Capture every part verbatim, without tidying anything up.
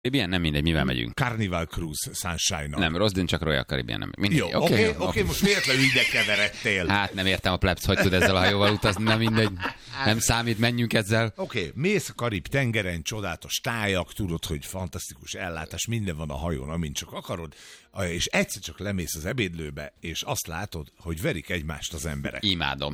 Caribbean? Nem mindegy, mivel megyünk? Carnival Cruise Sunshine-nal. Nem, Rosdin, csak Royal Caribbean. Nem. Mindegy. Jó, oké, okay, oké, okay, okay, most véletlenül ide keveredtél. Hát nem értem a plebs, hogy tud ezzel a hajóval utazni, nem mindegy. Nem számít, menjünk ezzel. Oké, okay, mész a Karib-tengeren, csodálatos tájak, tudod, hogy fantasztikus ellátás, minden van a hajón, amint csak akarod, és egyszer csak lemész az ebédlőbe, és azt látod, hogy verik egymást az emberek. Imádom.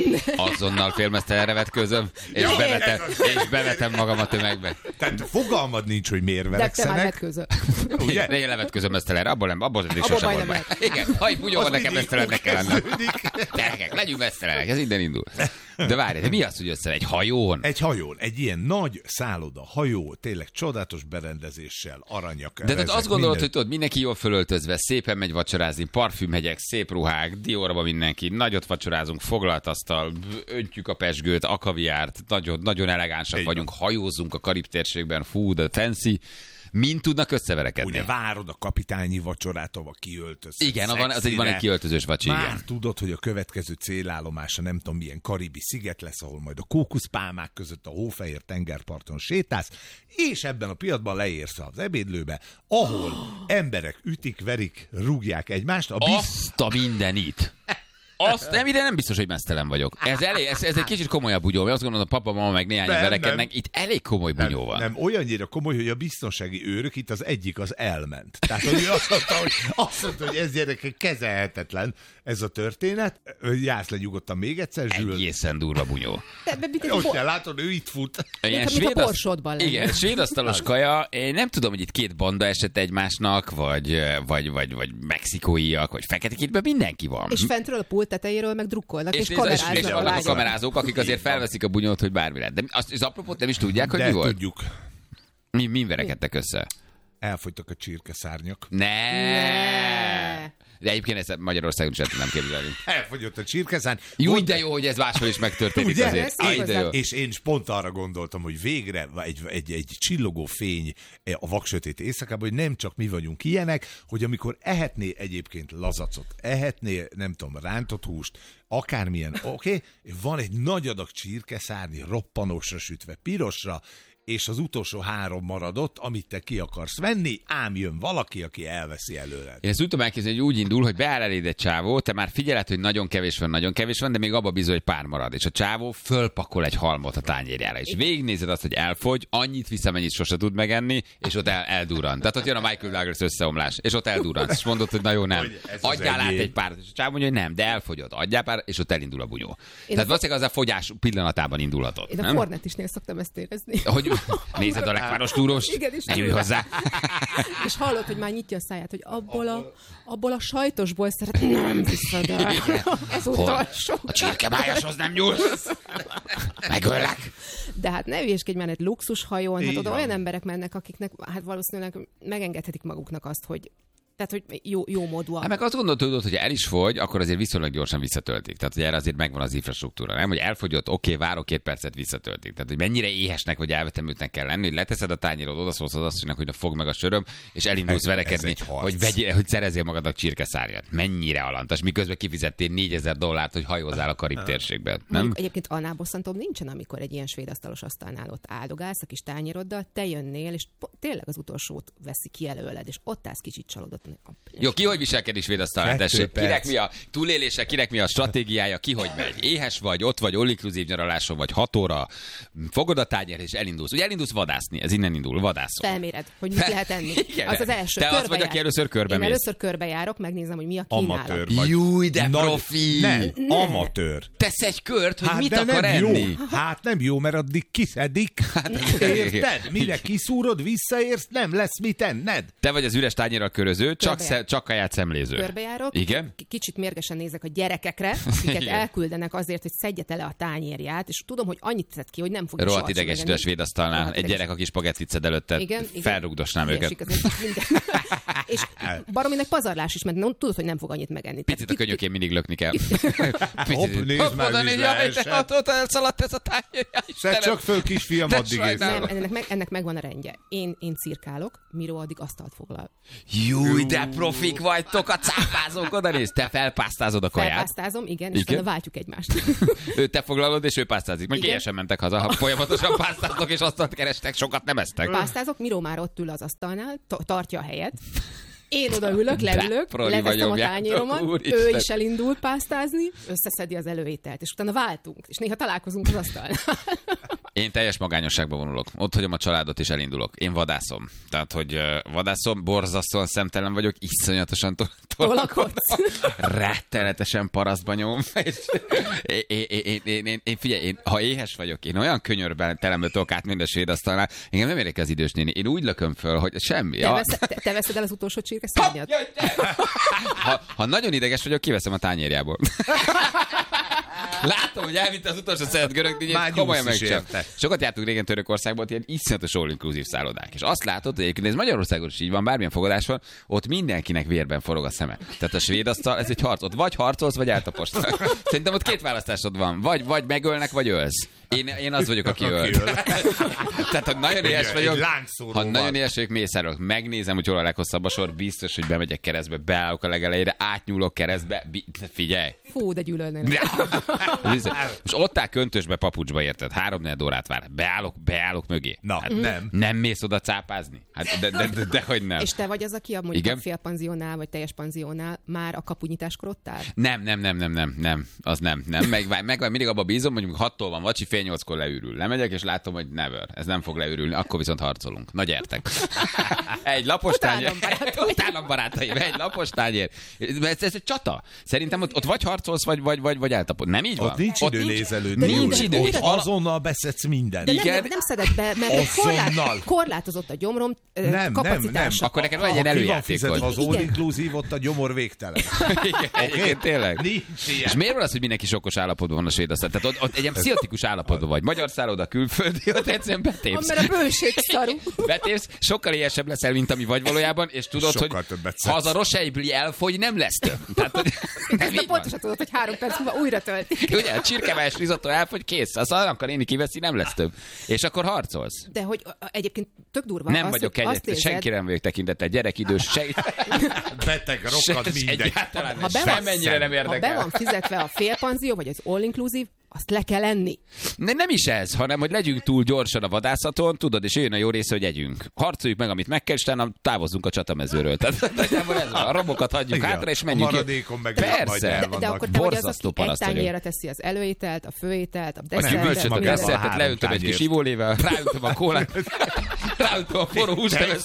Azonnal félmeztelenre vetközöm, és, Jó, bevetem, az... és bevetem magam a tömegbe. Tehát fogalmad nincs, hogy miért verekszenek. De te már vetközöl. Ugye? Én levetközöm mesztelenre, abból nem, abból nem sosem volt meg. Igen, ha itt bugyó van, nekem mesztelennek kell lennem. Gyerekek, legyünk mesztelenek, ez innen indul. De várj, de mi az, hogy össze egy hajón? Egy hajón, egy ilyen nagy szálloda, hajó, tényleg csodálatos berendezéssel, aranyak. De tehát azt gondolod, minden... hogy tudod, mindenki jól fölöltözve, szépen megy vacsorázni, parfümhegyek, szép ruhák, Diorba mindenki, nagyot vacsorázunk, foglalt asztal, öntjük a pezsgőt, a kaviárt, nagyon, nagyon elegánsak egy vagyunk, hajózunk a Karib térségben, fú, de fancy. Mind tudnak összeverekedni? Ugye várod a kapitányi vacsorát, ahol kiöltözsz. Igen, van, az egy, van egy kiöltözős vacsi. Már igen. Tudod, hogy a következő célállomása nem tudom milyen karibi sziget lesz, ahol majd a kókuszpálmák között a hófehér tengerparton sétálsz, és ebben a pillanatban leérsz az ebédlőbe, ahol emberek ütik, verik, rúgják egymást. A biz... Azt a mindenit! Azt nem, ide nem biztos, hogy mesztelen vagyok. Ez, elég, ez, ez egy kicsit komolyabb bunyó, mert azt gondolom, a papa, mama meg néhányan verekednek. Itt elég komoly bunyó nem, van. Nem, olyannyira komoly, hogy a biztonsági őrök, itt az egyik az elment. Tehát, hogy azt mondta, hogy, azt mondta, hogy ez gyerekek kezelhetetlen ez a történet. Jársz le nyugodtan még egyszer, Zsül. Egészen durva bunyó. Ott kell látod, ő itt fut. Ilyen svéd a porsodban lenne. Igen, svédasztalos kaja. Én nem tudom, hogy itt két banda esett egymásnak, vagy, vagy, vagy, vagy mexikóiak, vagy feketekítben mindenki van. És fentről a pult tetejéről meg drukkolnak, és, és kameráznak és, és a a kamerázók, akik azért felveszik a bunyót, hogy bármi lehet. De azt, az apropót nem is tudják, hogy de mi volt? tudjuk. Mi, mi verekedtek össze? Elfogytak a csirkeszárnyak. Ne! ne. De egyébként ezt Magyarországon sem tudnám képzelni. Elfogyott a csirkeszárny. Jó, de jó, hogy ez máshol is megtörténik ugye? azért. Én, de jó. És én pont arra gondoltam, hogy végre egy, egy, egy csillogó fény a vaksötét éjszakában, hogy nem csak mi vagyunk ilyenek, hogy amikor ehetné egyébként lazacot, ehetné, nem tudom, rántott húst, akármilyen, oké, okay, van egy nagy adag csirkeszárny, roppanósra sütve, pirosra, és az utolsó három maradott, amit te ki akarsz venni, ám jön valaki, aki elveszi előle. Én ezt úgy tudom elképzelni, hogy úgy indul, hogy beáll eléd egy csávó, te már figyeled, hogy nagyon kevés van, nagyon kevés van, de még abba bizony, hogy pár marad. És a csávó fölpakol egy halmot a tányérjára, és végignézed azt, hogy elfogy, annyit visz, amennyit sose tud megenni, és ott el, eldurran. Tehát ott jön a Michael Douglas összeomlás, és ott eldurran. És mondod, hogy na jó, nem. Adjál át egy párt, és a csávó mondja, hogy nem, de elfogyott. Adjál pár, és ott elindul a bunyó. Én Tehát valószínűleg az a fogyás pillanatában indulhatott. Én a Fornetisnél szoktam ezt érezni. Hogy nézed a lekváros túrós, ne ülj hozzá. És hallod, hogy már nyitja a száját, hogy abból a, abból a sajtosból szeret, nem viszed el. Az utolsó. A csirkemájashoz nem nyúlsz. Megöllek. De hát ne hülyéskedj már egy luxushajón, hát oda olyan emberek mennek, akiknek hát valószínűleg megengedhetik maguknak azt, hogy tehát, hogy jó, jó módúan. Hát meg azt gondolod, hogy el is fogy, akkor azért viszonylag gyorsan visszatöltik. Tehát, hogy erre azért megvan az infrastruktúra. Nem, hogy elfogyott, oké, okay, várok két percet, visszatöltik. Tehát, hogy mennyire éhesnek vagy elvetemültnek kell lenni, hogy leteszed a tányérod, odaszólsz az asszonynak, hogy fog meg a söröm, és elindulsz verekedni, hogy, vegyél, hogy szerezzél magadnak csirkeszárnyat. Mennyire alantas, miközben kifizettél négyezer dollárt, hogy hajózzál a Karib térségben. Nem? Egyébként annál bosszantóbb nincsen, amikor egy ilyen svédasztalos asztalnál ott áldogálsz a kis tányéroddal, te jönnél, és tényleg az utolsót veszi ki előled, és ott állsz kicsit csalódott. Jó, ki hogy viselkedik svédasztalán, tessék? Kinek mi a túlélése, kinek mi a stratégiája, ki hogy megy? Éhes vagy, ott vagy, all-inclusive nyaraláson vagy, hat óra, fogod a tányért és elindulsz. Ugye elindulsz vadászni, ez innen indul, vadászol. Felméred, hogy mit lehet enni. Igen, az az első. Te az vagy, aki először körbe Én mész. először körbejárok, megnézem, hogy mi a kínálat. Amatőr vagy. Júj, de Nagy... profi! Nem, amatőr. Tesz egy kört, hogy hát mit de akar nem enni. Jó. Hát nem jó, mert addig kiszedik. Hát, érted? Mire kiszúrod, visszaérsz, nem lesz mit enned. Te vagy az üres tányérral köröző, csak, sze, csak kaját szemléző. Körbejárok. Igen? Kicsit mérgesen nézek a gyerekekre, akiket elküldenek azért, hogy szedje tele a tányérját, és tudom, hogy annyit tett ki, hogy nem fogja rohadt idegesítő a svédasztalnál. Egy gyerek, aki spagettit szed előtted, felrugdosnám őket. És barominek pazarlás is, mert nem, tudod, hogy nem fog annyit megenni. Picit a könyökén mindig lökni kell. Hopp, nézd már, hogy ott elszaladt ez a tányér. Szedd csak föl, kisfiam, addig ész. Nem, ennek, meg, ennek megvan a rendje. Én, én cirkálok, Miró addig asztalt foglal. Júj, Új, de profik vagytok, a cápázók, oda néz, te felpásztázod a kaját. Felpásztázom, igen, és utána váltjuk egymást. Ő te foglalod, és ő pásztázik. Meg ilyesen mentek haza, ha folyamatosan pásztáztok, és azt kerestek, sokat nem esztek. Pásztázok, Miró már ott ül az asztalnál, tartja a helyet. Én oda ülök, leülök, leteszem a tányéromat, ő is elindul pásztázni, összeszedi az előételt, és utána váltunk, és néha találkozunk az asztalnál. Én teljes magányosságba vonulok. Ott hagyom a családot, és elindulok. Én vadászom. Tehát, hogy uh, vadászom, borzasztóan szemtelen vagyok, iszonyatosan tolakodsz. Rettenetesen parasztba nyom. én, én, én, én, én, én, figyelj, én, ha éhes vagyok, én olyan könyörben telembe tudok át minden svédasztalnál, engem nem érek az idős néni. Én úgy lököm föl, hogy semmi. Te, vesz, te, te veszed el az utolsó csirke szárnyat? Ha, ha nagyon ideges vagyok, kiveszem a tányérjából. Látom, hogy elvitte az utolsó szeret görög, így komolyan megcsinálom. Sokat jártunk régen Törökországban, ilyen iszonyatos all-inclusive szállodák. És azt látod, hogy egyébként ez Magyarországon is így van, bármilyen fogadás van, ott mindenkinek vérben forog a szeme. Tehát a svéd asztal, ez egy harc. Ott vagy harcolsz, vagy eltaposnak. Szerintem ott két választásod van. Vagy, vagy megölnek, vagy ölsz. Én, én az vagyok, aki öl. Tehát, ha nagyon éhes vagyok, ha nagyon éhes vagyok, mészárolok, megnézem, hogy hol a leghosszabb a sor, biztos, hogy bemegyek keresztbe, beállok a legelejére, átnyúlok keresztbe, figyelj. Fú, de gyűlölnél. Most ott áll köntösbe, papucsba, érted? Három-négy órát vár. Beállok, beállok mögé. Na, hát, nem. Nem mész oda cápázni? Hát de, de, de, de hogy nem. És te vagy az, aki a mondjuk a félpanziónál, vagy teljes panziónál már a kapunyításkor ott áll? Nem, nem, nem, nem, nem, nem. Az nem, nem. Meg, meg mindig abban bízom, mondjuk hattól van vacsi, fél nyolckor leürül. Lemegyek, és látom, hogy never. Ez nem fog leürülni, akkor viszont harcolunk. Na gyertek. Egy lapos tányér. Utálom barátaim, egy lapos tányér. Ez, ez egy csata. Szerintem ott, ott vagy harcolsz, vagy, vagy, vagy, vagy eltapod. Nem így van? Ott nincs idő nézelődni. Nincs, nincs idő. Ott azonnal beszedsz mindent. De nem, nem, nem szeded be, mert korlát, korlátozott a gyomrom nem, kapacitása. Nem, nem. Akkor neked van egy ilyen előjátékod. Az all-inclusive, ott a gyomor végtelen. Igen, tényleg. És miért van az, hogy mindenki sokkos állapotban van a svéd asztal? Tehát ott, ott egy ilyen pszichotikus állapotban vagy. Magyar szálloda, külföldi, ott egyszerűen betépsz. Mert a bőség szarú. Betépsz, sokkal éhesebb leszel, mint ami vagy valójában, és tudod, sokkal hogy ha az a roseibli elfogy, nem lesz több. Tehát, hogy nem de pontosan tudod, hogy három perc múlva újra töltik. Ugye, a csirkevályos risotto elfogy, kész. Az annak a néni kiveszi, nem lesz több. És akkor harcolsz. De hogy egyébként tök durva. Nem az, vagyok egyet, érzed... senkire nem vagyok tekintettel, gyerek, idős, segít. Beteg, rokkad, mindenki. Ha be, nem érdekel. Ha be van fizetve a félpanzió, vagy az all-inclusive, azt le kell enni. Ne, nem is ez, hanem hogy legyünk túl gyorsan a vadászaton, tudod, és jön a jó része, hogy együnk. Harcoljuk meg, amit meg kell, és utána távozzunk a csatamezőről. Tehát ez a robokat hagyjuk igen, hátra, és menjünk. A maradékon meg persze. De, de akkor te vagy az, aki egy tányérra teszi az előételt, a főételt, a desszertet. A desszertet leöntöm egy kis ivólével, ráöntöm a kólát, ráöntöm a forró húst,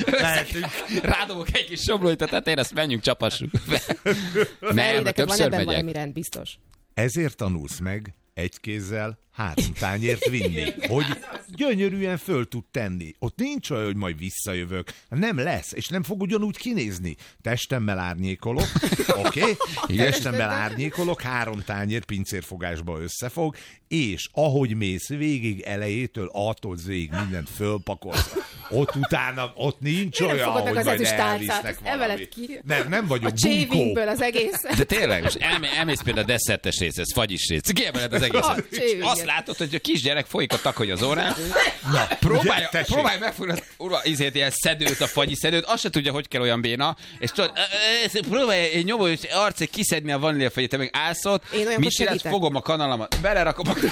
rádobok egy kis somlóit a tetejére, ezt menjünk, csapassuk. Nem, többször megyek. Valami rend, biztos. Ezért tanulsz meg egy kézzel három tányért vinni, hogy gyönyörűen föl tud tenni. Ott nincs olyan, hogy majd visszajövök. Nem lesz, és nem fog ugyanúgy kinézni. Testemmel árnyékolok, oké? Okay? Testemmel árnyékolok, három tányér pincérfogásba összefog, és ahogy mész végig elejétől, attól végig mindent fölpakolsz. Ott utána, ott nincs én olyan, hogy az majd elvisznek valamit. Ki. Nem, nem vagyok a bunkó. Az egész. De tényleg, most elmé, elmész például a desszertes rész, ez fagyis rész. Kiemeled az egészet. Azt látod, hogy a kisgyerek folyik a takagy az órán. Na, próbálja, próbálja megfogni az ura, izét, ilyen szedőt, a fagyi szedőt, azt se tudja, hogy kell olyan béna, és tudod, próbálja egy nyomó arcig kiszedni a vaníliafagyit, te meg állsz ott, mit csinálsz, fogom a kanalamat, belerakom a...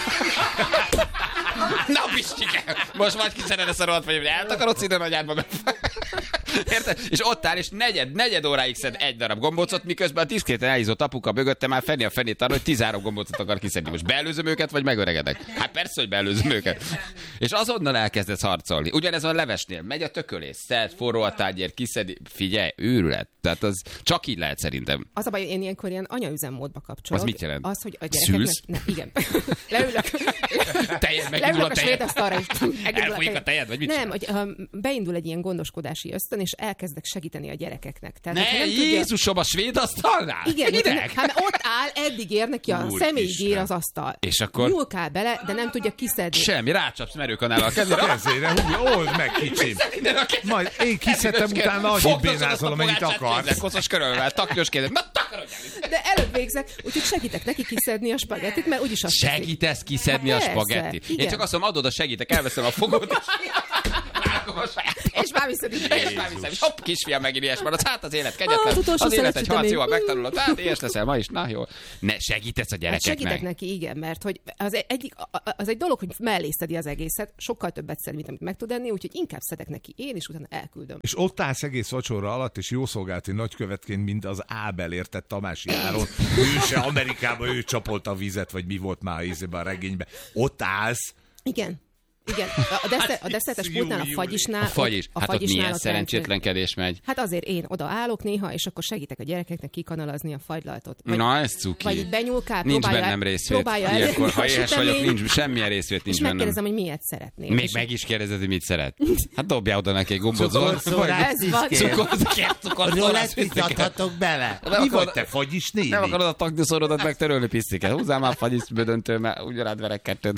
Na, Pistike! Most majd kiszeded ezt a rohadt fagyit, hogy eltakarodsz ide nagyárba be. Érted? És ott áll, és negyed, negyed óráig szed egy darab gombócot, miközben a diszkréten elhízott apuka mögötte már fenni a fenét arra, hogy tizenhárom gombócot akar kiszedni. Most beelőzöm őket, vagy megöregedek? Hát persze, hogy beelőzöm őket. És azonnal elkezdesz harcolni. Ugyanez van a levesnél. Megy a tökölés, szed, forró a tányér, kiszedi. Figyelj, őrület. Tehát az csak így lehet szerintem. Az a baj, én ilyenkor ilyen anyaüzemmódba kapcsolok. Az mit jelent? Az, hogy a gyerekeknek... Ne, igen. Leülök. Tejed, megindul a tejed. Elfolyik a tejed, vagy mit nem, hogy um, beindul egy ilyen gondoskodási ösztön, és elkezdek segíteni a gyerekeknek. Tehát, ne, nem Jézusom, tudja... a svéd asztalnál? Igen, hát, hát ott áll, eddig ér neki a személyig ér az asztal. És akkor? Nyúlkál bele, de nem tudja kiszedni. Semmi, rácsapsz merőkanállal a kezére. Kezére, húgy, old meg kicsim. Majd én kiszedtem, utána annyit bénázol, amennyit akarsz. Koszos körülvel, taknyos kézzel. Na, takarodj el! De előbb végzek, úgyhogy segítek neki kiszedni a spagettit, mert úgyis azt segítesz kiszedni a spagettit. Én csak azt mondom, adod a segítek, elveszem a fogót, és rárakom És már viszed is. És már viszed is. Hopp, kisfiam, megint ilyes maradsz. Hát az élet kegyetlen. Az utolsó Az élet egy harc, szeretet jó, még. megtanulod. Hát ilyes leszel ma is. Na jó. Ne segítesz a Hát gyerekeknek. segítek neki, igen, mert hogy az egy, az egy dolog, hogy mellé szedi az egészet, sokkal többet szed, mint amit meg tud enni, úgyhogy inkább szedek neki én, és utána elküldöm. És ott állsz egész vacsora alatt, és jószolgálati nagykövetként, mint az Ábel, érted, Tamási Áron. Ő se Amerikában, ő csapolta a vizet, vagy mi volt már ízében a regényben. Ott állsz. Igen. Igen, a, desze, a desszertes pultnál, a fagyisnál... A fagy is. A Hát ott fagyisnál milyen ott szerencsétlenkedés megy. Hát azért én oda állok néha, és akkor segítek a gyerekeknek kikanalazni a fagylaltot. Vagy, Na, ez cuki. Vagy itt benyúlkál, Nincs próbálja, bennem részvét. próbálja Ilyenkor, elérni ha a éhes vagyok, süteményt, nincs, semmilyen részvét nincs és bennem. megkérdezem, hogy miért szeretném. Még És meg is kérdezed, hogy mit szeret. Hát dobjál oda neki egy gombot. Ez van. Cukorszórát piszkáltatok bele. Mi vagy te, fagyis néni? Nem akarod a tagdíszorodat megtörölni, pisztiket. Húzzál már fagyis bödöntől, mert ugyanád verek kettőt.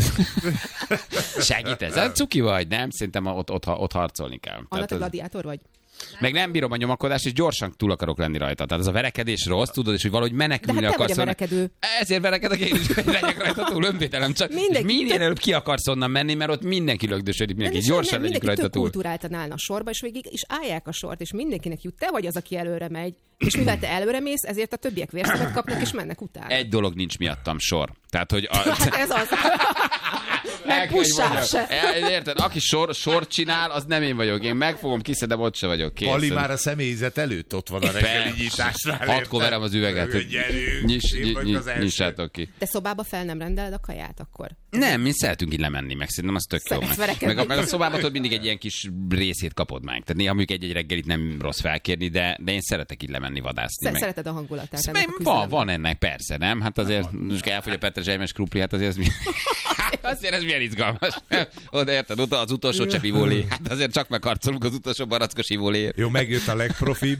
Segítesz? Hát cuki vagy, nem? Szerintem ott, ott, ott harcolni kell. Anna, te gladiátor vagy? Meg nem bírom a nyomakodást, és gyorsan túl akarok lenni rajta. Tehát ez a verekedés rossz, tudod, és hogy valahogy menekülni De hát te akarsz. vagy a verekedő. Ezért verekedek én is, hogy legyek rajta túl, önvédelem. Csak Mindenki- minél előbb ki akarsz onnan menni, mert ott mindenki lögdösödik, mindenki és gyorsan nem, legyünk mindenki rajta tök túl. kultúráltan állna a sorba, és végig is állják a sort, és mindenkinek jut. Te vagy az, aki előre megy. És mivel te előre mész, ezért a többiek vérszemet kapnak, és mennek utána. Egy dolog nincs miattam, sor. Tehát, hogy a... Hát ez az. El Meg kell, hogy pussál mondjam. se. El- Érted? Aki sor, sort csinál, az nem én vagyok. Én megfogom, kiszedem, ott se vagyok. Kész. Ali már a személyzet előtt ott van a reggeli Persze. nyitásnál. Hatkor verem az üveget, hogy Gyerünk, nyiss, én vagyok nyiss, az első. nyissátok ki. De szobába fel nem rendeled a kaját akkor? Nem, mi szeretünk így lemenni, meg szerintem az tök jó. Szeretsz Meg, verekedni. meg, a, meg a szobában tudod, mindig egy ilyen kis részét kapod meg. Tehát néha mondjuk egy-egy reggelit nem rossz felkérni, de, de én szeretek így lemenni vadászni. Sze- meg. Szereted a hangulatát ennek Meg a van, küzdelemnek. van ennek, persze, nem? Hát azért, most elfogy a petrezselymes krupli, hát azért ez mi... Azért ez milyen izgalmas. Oda érted, oda az utolsó csepp ivólé. Hát azért csak megharcolunk az utolsó barackos ivóléért. Jó, megjött a legprofibb.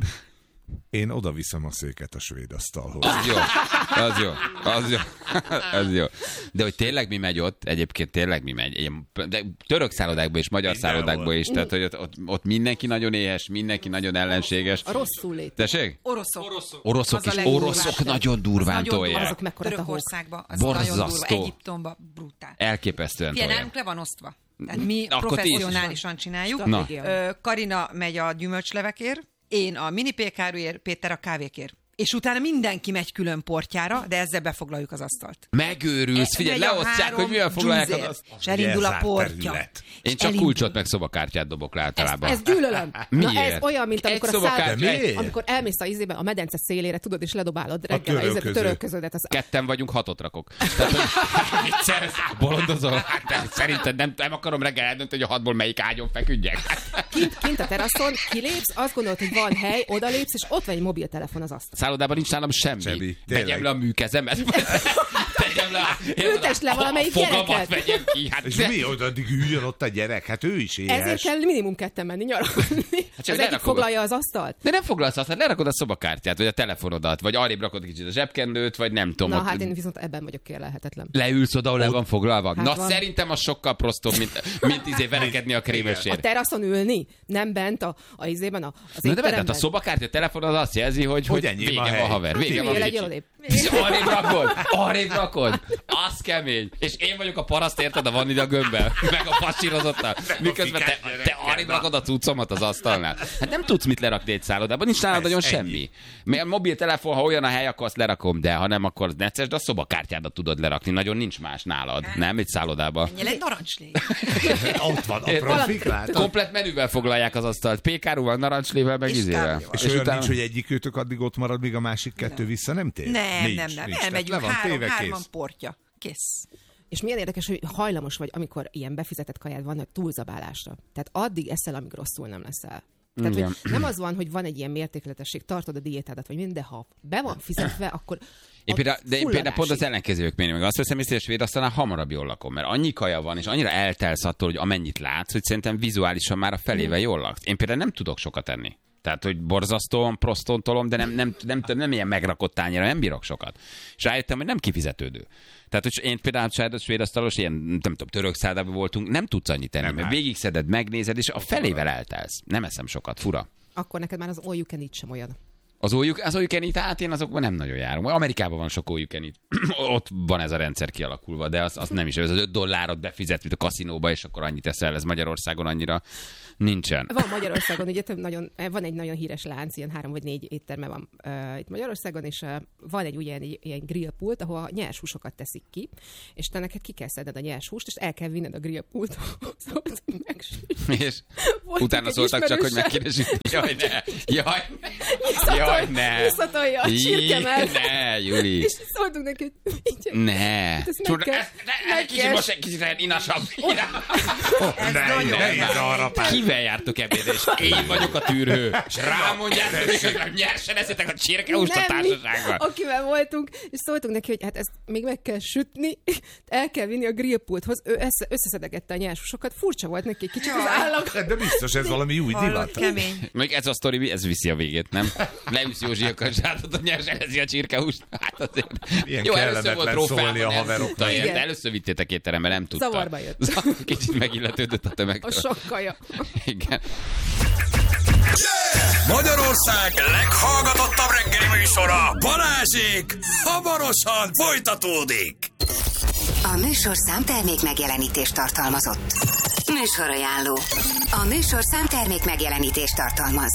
Én oda viszem a széket a svéd asztalhoz. Az jó, az jó, az jó, az jó. De hogy tényleg mi megy ott, egyébként tényleg mi megy, ilyen, de török szállodákból és magyar Mindenhol. szállodákból is, tehát hogy ott, ott, ott mindenki nagyon éhes, mindenki nagyon ellenséges. A rosszul lét. Tessék? Oroszok. Oroszok, Oroszok Az a is, legdurvább. oroszok nagyon durván Nagyon durva, tolják. azok mekkora tahók. Törökországban, az nagyon Borzasztó. durva. Egyiptomban brutál. Elképesztően Ilyen tolják. nálunk le van osztva. Tehát mi Akkor ti is. professzionálisan csináljuk. Na. Ö, Karina megy a gyümölcslevekért, én a mini pékáruért, Péter a kávékért. És utána mindenki megy külön portjára, de ezzel befoglaljuk az asztalt. Megőrülsz, figyelj, Megy a leosztják, három hogy mivel foglalják az dzsúzér, azt. És elindul a Jelzárt portja. terület. Én csak elindul. kulcsot meg szobakártyát dobok le Ezt, általában. ezt gyűlölöm. Na Miért? ez olyan, mint Egy amikor a szobakártya, száll... De miért? amikor elmész a izébe, a medence szélére, tudod, és ledobálod reggel a, izét, a törölközőt. törölköződet. Az... Ketten vagyunk, hatot rakok. Tehát, hogy viccelsz, bolondozol? Hát, de szerinted nem, nem akarom reggel eldönteni, hogy a hatból melyik ágyon feküdjek. Kint, kint a teraszon kilépsz, azt gondolod, hogy van hely, odalépsz, és ott van egy mobiltelefon az asztal. Szállodában nincs nálam semmi. Semmi, Vegyem tényleg. le a műkezemet. Tegyem le a... Ültesd le valamelyik fogamat gyereket. vegyem ki. Hát, És mi, hogy addig üljön ott a gyerek? Hát ő is éhes. Ezért kell minimum ketten menni nyaralni. Hát csak az egyik lerakod. foglalja az asztalt. de nem foglalsz azt, hát lerakod a szobakártyát, vagy a telefonodat, vagy arrébb rakod kicsit a zsebkendőt, vagy nem tudom. Na ott hát én viszont ebben vagyok kérlelhetetlen. Leülsz oda, ahol le van foglalva. Hát Na van. szerintem az sokkal prostóbb, mint, mint izé verekedni a A krémesért. teraszon ülni, nem bent a, a izében, a, az Na de vedd, hát étteremben. a szobakártya, a telefonod azt jelzi, hogy, hogy, Hogy ennyi vége a van, hely. haver. Vége van, Hülyél, Ricsi. legyél odébb. És arrébb rakod, arrébb rakod. Az kemény. És én vagyok a paraszt, érted, a vanília gömbbel, meg a pasírozottal. Miközben te, te arrébb rakod a cuccomat az asztalnál. Hát nem tudsz mit lerakni egy szállodában, nincs nálad Ez nagyon ennyi. semmi. Mert a mobiltelefon, ha olyan a hely, akkor azt lerakom, de ha nem, akkor necces, de a szobakártyádat tudod lerakni. Nagyon nincs más nálad, nem? Egy szállodában. Ennyi egy narancslé. Ott van a Érted? profik, látod? Komplet menüvel foglalják az asztalt. Pékárúval, narancslével, meg És izével. kávéval. És olyan nincs, hogy egyikőtök addig ott marad, míg a másik kettő vissza nem tér? Nem, Nincs, nem, nem. nincs. Elmegyünk, Tehát le van három, téve, hárman kész. portja. Kész. És milyen érdekes, hogy hajlamos vagy, amikor ilyen befizetett kajád van, hogy túlzabálásra. Tehát addig eszel, amíg rosszul nem leszel. Tehát, Igen. hogy nem az van, hogy van egy ilyen mértékletesség, tartod a diétádat, vagy minden, de ha be van fizetve, akkor Én például, de én például pont az fulladásig. ellenkezők mérni, meg azt veszem észre, hogy svéd asztalnál hamarabb jól lakom, mert annyi kaja van, és annyira eltelsz attól, hogy amennyit látsz, hogy szerintem vizuálisan már a felével jól laksz. Én például nem tudok sokat enni. Tehát, hogy borzasztóan prosztontolom, de nem, nem, nem, nem, nem ilyen megrakott tányéra, nem bírok sokat. És rájöttem, hogy nem kifizetődő. Tehát, hogy én például saját svéd asztalos, ilyen, nem tudom, török szállodában voltunk, nem tudsz annyit enni, Nem, mert hát. végigszeded, megnézed, és a felével eltelsz. Nem eszem sokat, fura. Akkor neked már az all you can eat sem olyan. Az all you, az all you can eat, hát én azokban nem nagyon járunk. Amerikában van sok all you can eat. Ott van ez a rendszer kialakulva, de az, az nem is. Ez az öt dollárot befizet, mint a kaszinóba, és akkor annyit eszel. Ez Magyarországon annyira nincsen. Van Magyarországon, ugye nagyon, van egy nagyon híres lánc, ilyen három vagy négy étterme van uh, itt Magyarországon, és uh, van egy ilyen, ilyen grillpult, ahol a nyers húsokat teszik ki, és te neked ki kell szedned a nyers húst, és el kell vinned a grillpulthoz, hogy megsütjük. És utána szóltak csak, hogy meg kéne sütni. Jaj, ne! Jaj, ne! Jaj, ne! Visszatolja a csirkemet. Ne, Juli! És szóltunk neki, hogy így. Ne! Csúr, egy kicsit most egy kicsit lehet inasabb. Ez nagyon Kivel jártok ebédre, és én vagyok a tűrhő, és rámondjátok, hogy nyersen eszitek a csirkehúst a társaságban. Akivel voltunk, és szóltunk neki, hogy hát ezt még meg kell sütni, el kell vinni a grillpulthoz. Ő össze, összeszedegette a nyershúsokat, furcsa volt neki kicsit az állag. De biztos ez valami új divat. Kemény. Még ez a sztori, ez viszi a végét, nem? Leüsz Józsi a kazsátot, nyersen eszi a csirkehúst. Hát azért. Ilyen Jó, először volt szólni a haveroknak. De először vittétek étterembe, nem tudta. Zavarba jött. Kicsit megilletődött a tömegtől. A sok kaja. Igen. Magyarország leghallgatottabb reggeli műsora, Balázsék, hamarosan folytatódik. A műsorszám termék megjelenítést tartalmazott. Műsorajánló. A műsorszám termék megjelenítést tartalmaz.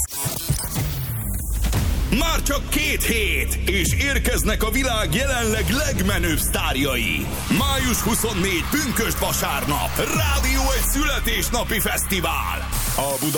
Már csak két hét, és érkeznek a világ jelenleg legmenőbb sztárjai. május huszonnégyedike pünkösd vasárnap. Rádió egy születésnapi fesztivál. A Buda